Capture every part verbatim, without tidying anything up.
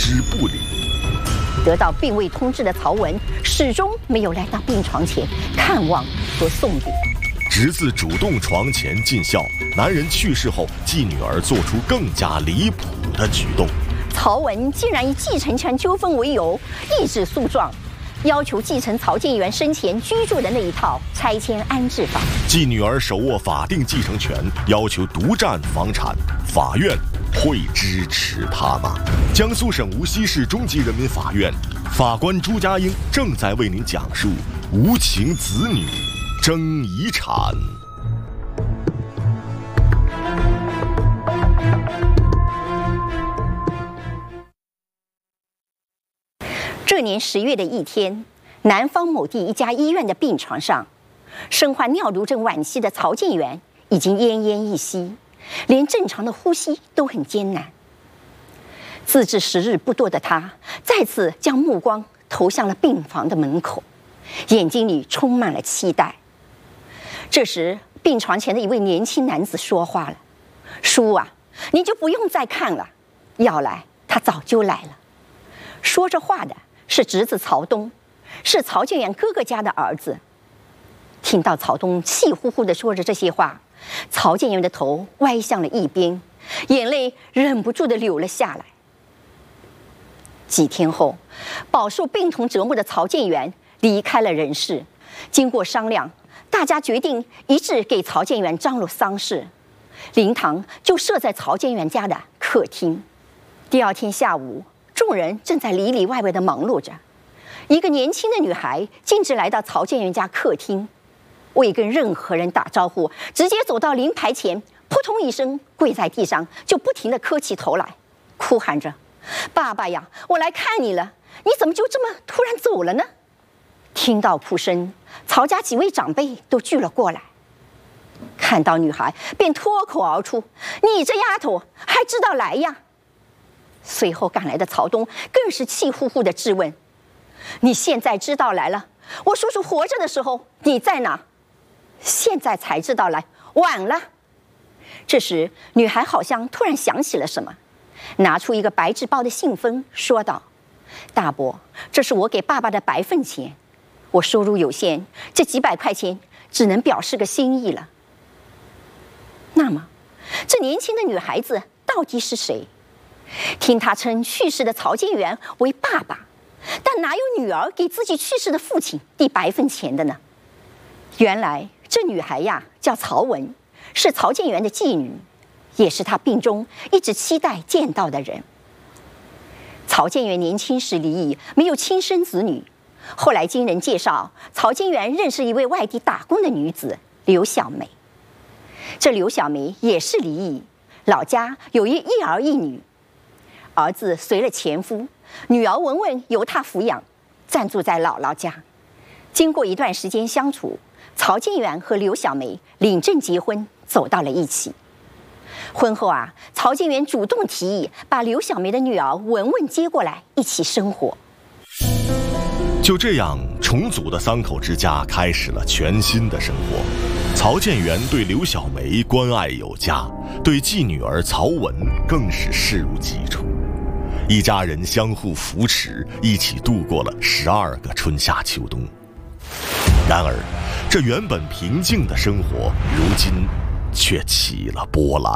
之不理。 得到病危通知的曹文始终没有来到病床前看望和送别。 侄子主动床前尽孝，男人去世后，继女儿做出更加离谱的举动。 曹文竟然以继承权纠纷为由抑制诉状，要求继承曹建元生前居住的那一套拆迁安置房。 继女儿手握法定继承权，要求独占房产，法院会支持他吗？江苏省无锡市中级人民法院法官朱家英正在为您讲述无情子女争遗产。 这年十月的一天，南方某地一家医院的病床上，身患尿毒症晚期的曹建元已经奄奄一息，连正常的呼吸都很艰难。自知时日不多的他，再次将目光投向了病房的门口，眼睛里充满了期待。这时，病床前的一位年轻男子说话了：“叔啊，你就不用再看了，要来他早就来了。”说这话的是侄子曹东，是曹建元哥哥家的儿子。听到曹东气呼呼地说着这些话，曹建元的头歪向了一边，眼泪忍不住地流了下来。几天后，饱受病痛折磨的曹建元离开了人世。经过商量，大家决定一致给曹建元张罗丧事，灵堂就设在曹建元家的客厅。第二天下午，众人正在里里外外的忙碌着，一个年轻的女孩径直来到曹建元家客厅，未跟任何人打招呼，直接走到灵牌前，扑通一声跪在地上，就不停地磕起头来，哭喊着：“爸爸呀，我来看你了，你怎么就这么突然走了呢？”听到哭声，曹家几位长辈都聚了过来，看到女孩便脱口而出：“你这丫头还知道来呀！”随后赶来的曹东更是气呼呼地质问：“你现在知道来了？我叔叔活着的时候你在哪？现在才知道来，晚了。”这时，女孩好像突然想起了什么，拿出一个白纸包的信封，说道：“大伯，这是我给爸爸的白份钱，我收入有限，这几百块钱只能表示个心意了。”那么，这年轻的女孩子到底是谁？听她称去世的曹建元为爸爸，但哪有女儿给自己去世的父亲递白份钱的呢？原来这女孩呀叫曹文，是曹建元的继女，也是他病中一直期待见到的人。曹建元年轻时离异，没有亲生子女。后来经人介绍，曹建元认识一位外地打工的女子刘小梅。这刘小梅也是离异，老家有一一儿一女，儿子随了前夫，女儿文文由他抚养，暂住在姥姥家。经过一段时间相处，曹建元和刘小梅领证结婚，走到了一起。婚后啊，曹建元主动提议把刘小梅的女儿文文接过来一起生活。 就这样，重组的三口之家开始了全新的生活。曹建元对刘小梅关爱有加，对继女儿曹文更是视如己出。一家人相互扶持，一起度过了十二个春夏秋冬。然而，这原本平静的生活，如今却起了波澜。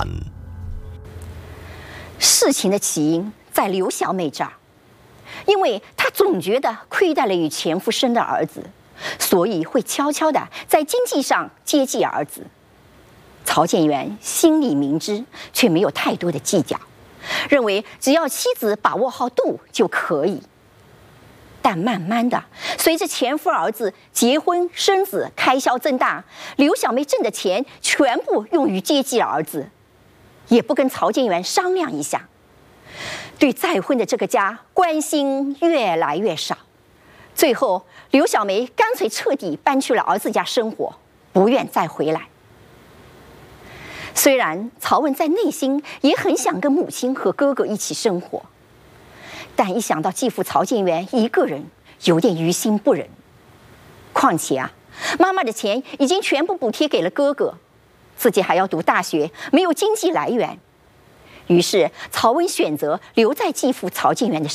事情的起因在刘小梅这儿，因为她总觉得亏待了与前夫生的儿子，所以会悄悄地在经济上接济儿子。曹建元心里明知，却没有太多的计较，认为只要妻子把握好度就可以。但慢慢的，随着前夫儿子结婚生子，开销增大，刘小梅挣的钱全部用于接济儿子，也不跟曹建元商量一下，对再婚的这个家关心越来越少。最后，刘小梅干脆彻底搬去了儿子家生活，不愿再回来。虽然曹文在内心也很想跟母亲和哥哥一起生活，但一想到继父曹建元一个人，有点于心不忍。况且啊，妈妈的钱已经全部补贴给了哥哥，自己还要读大学，没有经济来源。于是曹文选择留在继父曹建元的